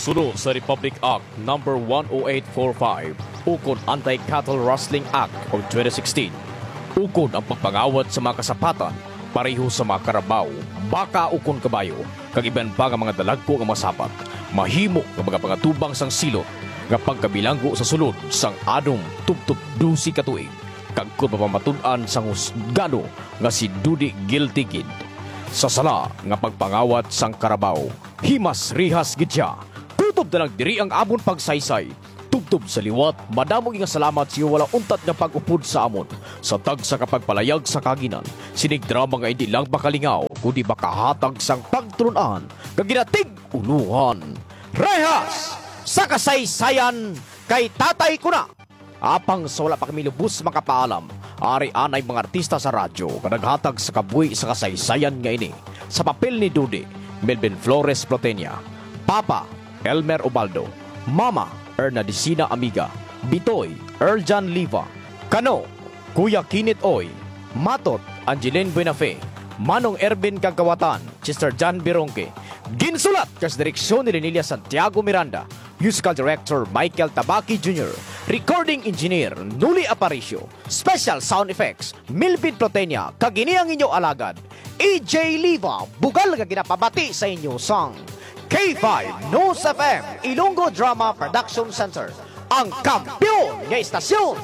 Sunod sa Republic Act No. 10845 ukon Anti-Cattle Rustling Act of 2016. Ukon ang pagpangawat sa mga kasapatan pareho sa mga karabaw, baka ukon kabayo, kag iban pa nga mga dalagpo nga masapat, mahimo nga mga pangatubang sang silot nga pagkabilanggo sa sulod sang adong tubtub dusi katuig kag kun mapamatunan sang husgado nga si Dudi Guilty Kid. Sa sala nga pagpangawat sang karabaw, himas rihas gid siya. Kutob na lang diri ang amon pagsaysay. Tubtob sa liwat, madamo nga salamat siyo wala untat nga pag-upod sa amon. Sa tag sa kapagpalayag sa kaginan, sinig drama nga hindi lang makalingaw, kundi makahatag sang pagtrunan, kaginatig uluhan. Rehas! Sa kasaysayan, kay tatay ko na! Apang sa wala pa kami lubos makapaalam, ari-anay mga artista sa radyo, kanaghatag sa kabuhi sa kasaysayan nga ini. Sa papel ni Dudi, Melvin Flores Plotenia, Papa, Elmer Ubaldo, Mama, Erna Dicina Amiga, Bitoy, Erjan Liva, Kano, Kuya Kinit Oy, Matot, Angeline Buenafe, Manong Ervin Kagawatan, Sister John Bironque, ginsulat kas direksyon ni Lenilia Santiago Miranda, Musical Director Michael Tabaki Jr., Recording Engineer Nuli Aparicio, Special Sound Effects Melvin Plotenia, kagini ang inyo alagad EJ Liva, bugal nga ginapabati sa inyo sang K5 News FM Ilonggo Drama Production Center, ang kampiyon ng istasyon.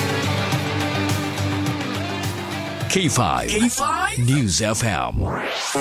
K5 News FM.